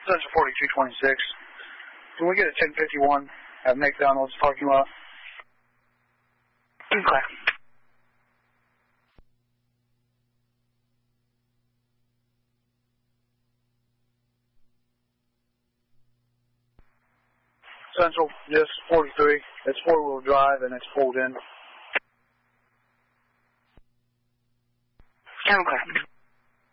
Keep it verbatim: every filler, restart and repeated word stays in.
Central forty-two twenty-six. Can we get a ten fifty-one at McDonald's parking lot? Okay. Central, yes, forty-three. It's four-wheel drive and it's pulled in. Okay.